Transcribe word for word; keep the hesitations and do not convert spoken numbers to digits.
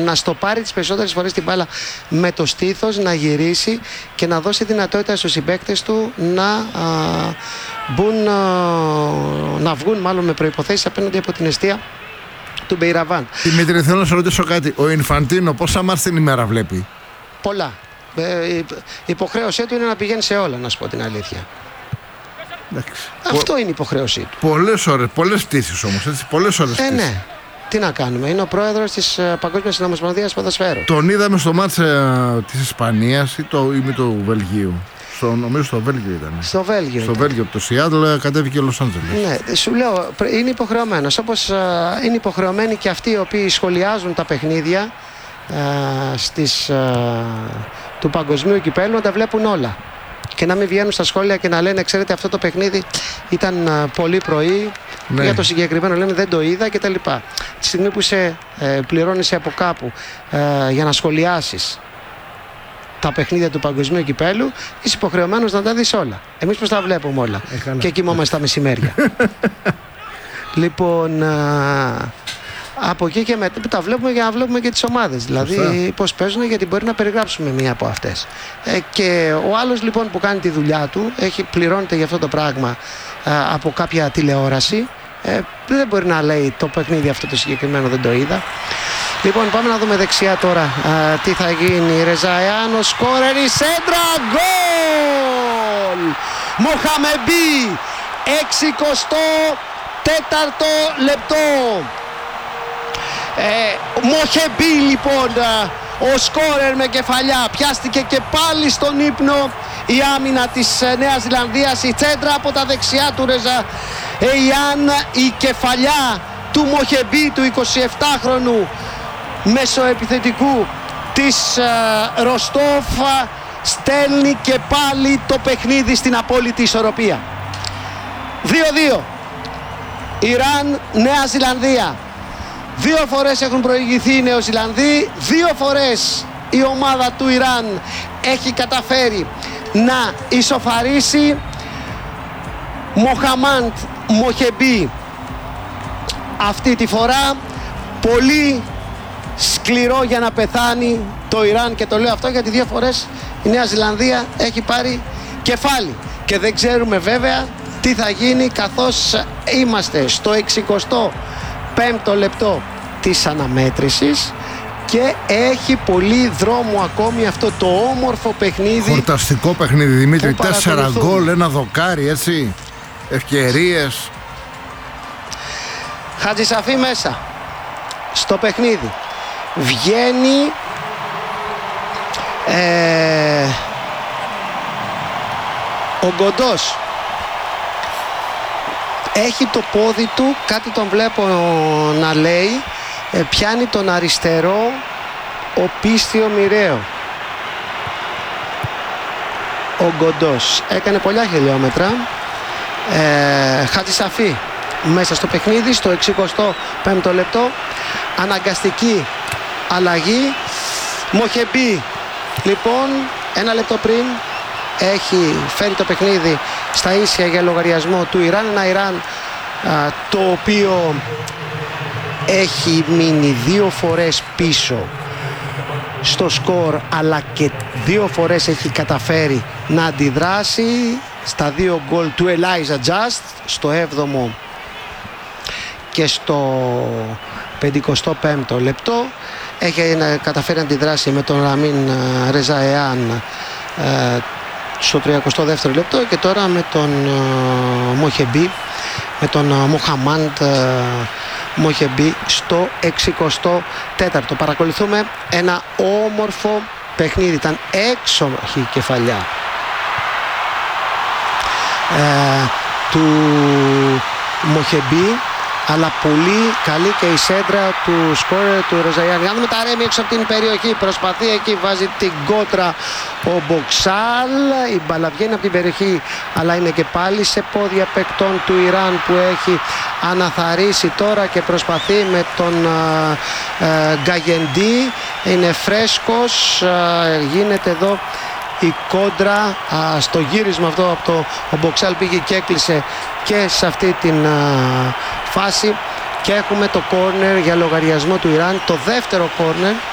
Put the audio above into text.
να στοπάρει τις περισσότερες φορές την μπάλα με το στήθος, να γυρίσει και να δώσει δυνατότητα στους συμπαίκτες του να, α, μπουν, α, να βγουν μάλλον με προϋποθέσεις απέναντι από την εστία του Μπεϊραβάν. Δημήτρη, θέλω να σε ρωτήσω κάτι. Ο Ινφαντίνο πόσα μάτς την ημέρα βλέπει? Πολλά. Ε, η υποχρέωσή του είναι να πηγαίνει σε όλα, να σου πω την αλήθεια. Εντάξει. Αυτό Πο... είναι η υποχρέωσή του. Πολλές ώρες, πολλές πτήσεις όμως, έτσι, πολλές ώρες ε, πτήσεις. Ναι. Τι να κάνουμε, είναι ο πρόεδρος της uh, Παγκόσμιας Συνομοσπονδίας Ποδοσφαίρου. Τον είδαμε στο μάτς uh, της Ισπανίας ή, το, ή με του Βελγίου? Στο, νομίζω στο Βέλγιο ήταν. Στο Βέλγιο. Στο Βέλγιο, από το Σιάτλ κατέβηκε ο Λος Άντζελες. Ναι, σου λέω, είναι υποχρεωμένος. Όπως uh, είναι υποχρεωμένοι και αυτοί οι οποίοι σχολιάζουν τα παιχνίδια uh, στις, uh, του Παγκοσμίου Κυπέλλου, να τα βλέπουν όλα. Και να μην βγαίνουν στα σχόλια και να λένε, ξέρετε, αυτό το παιχνίδι ήταν uh, πολύ πρωί. Ναι. Για το συγκεκριμένο λένε δεν το είδα κτλ. Τη στιγμή που σε ε, πληρώνεσαι από κάπου ε, για να σχολιάσεις τα παιχνίδια του Παγκοσμίου Κυπέλλου, είσαι υποχρεωμένος να τα δεις όλα. Εμείς πώς τα βλέπουμε όλα ε, και κοιμόμαστε τα μεσημέρια. Λοιπόν, α, από εκεί και μετά τα βλέπουμε για να βλέπουμε και τις ομάδες. Δηλαδή πώς παίζουν, γιατί μπορεί να περιγράψουμε μία από αυτές. Ε, και ο άλλος λοιπόν που κάνει τη δουλειά του, έχει, πληρώνεται για αυτό το πράγμα α, από κάποια τηλεόραση. Ε, δεν μπορεί να λέει το παιχνίδι αυτό το συγκεκριμένο δεν το είδα. Λοιπόν, πάμε να δούμε δεξιά τώρα α, τι θα γίνει. Ρεζαϊάν, ο σκόρερ, η σέντρα, γκολ! Μοχαμεμπή, εξηκοστό τέταρτο λεπτό. Ε, Μοχεμπή λοιπόν, ο σκόρερ με κεφαλιά, πιάστηκε και πάλι στον ύπνο η άμυνα της Νέας Ζηλανδίας. Η τσέντρα από τα δεξιά του Ρεζα Εϊάν, η κεφαλιά του Μοχεμπή, του εικοσιεπτάχρονου μεσοεπιθετικού της uh, Ροστόφ, στέλνει και πάλι το παιχνίδι στην απόλυτη ισορροπία. δύο δύο Ιράν, Νέα Ζηλανδία. Δύο φορές έχουν προηγηθεί οι Νεοζηλανδοί, δύο φορές η ομάδα του Ιράν έχει καταφέρει να ισοφαρίσει. Μοχαμάντ Μοχεμπή αυτή τη φορά, πολύ σκληρό για να πεθάνει το Ιράν, και το λέω αυτό γιατί δύο φορές η Νέα Ζηλανδία έχει πάρει κεφάλι και δεν ξέρουμε βέβαια τι θα γίνει, καθώς είμαστε στο εξηκοστό πέμπτο λεπτό της αναμέτρησης και έχει πολύ δρόμο ακόμη αυτό το όμορφο παιχνίδι. Χορταστικό παιχνίδι, Δημήτρη. Τέσσερα γκολ, ένα δοκάρι, έτσι, ευκαιρίες. Χατζησαφή μέσα στο παιχνίδι. Βγαίνει ε, ο Γκοντός. Έχει το πόδι του, κάτι τον βλέπω να λέει, ε, πιάνει τον αριστερό ο πίστιο μοιραίο. Ο Γκοντός έκανε πολλά χιλιόμετρα. ε, Χατζησαφή μέσα στο παιχνίδι στο εξηκοστό πέμπτο λεπτό. Αναγκαστική αλλαγή. Μοχεμπή λοιπόν ένα λεπτό πριν έχει φέρει το παιχνίδι στα ίσια για λογαριασμό του Ιράν. Ένα Ιράν α, το οποίο έχει μείνει δύο φορές πίσω στο σκορ, αλλά και δύο φορές έχει καταφέρει να αντιδράσει στα δύο γκολ του Elijah Just, στο έβδομο και στο πενηκοστό πέμπτο λεπτό. Έχει καταφέρει να αντιδράσει με τον Ραμίν Ρεζαϊάν στο τριακοστό δεύτερο λεπτό και τώρα με τον Μοχεμπή, με τον Μοχαμάντ Μοχεμπή στο εξηκοστό τέταρτο. Παρακολουθούμε ένα όμορφο παιχνίδι. Ήταν έξοχη κεφαλιά ε, του Μοχεμπή, αλλά πολύ καλή και η σέντρα του σκόρερ του Ρεζαϊάν. Για να δούμε τα Ρέμι έξω από την περιοχή. Προσπαθεί εκεί, βάζει την κόντρα ο Μποξάλ. Η μπάλα βγαίνει από την περιοχή, αλλά είναι και πάλι σε πόδια παικτών του Ιράν που έχει αναθαρίσει τώρα και προσπαθεί με τον ε, Γκαγεντή. Είναι φρέσκος. Ε, γίνεται εδώ η κόντρα α, στο γύρισμα αυτό από το ο Μποξάλ πήγε και έκλεισε και σε αυτή την α, φάση και έχουμε το κόρνερ για λογαριασμό του Ιράν, το δεύτερο κόρνερ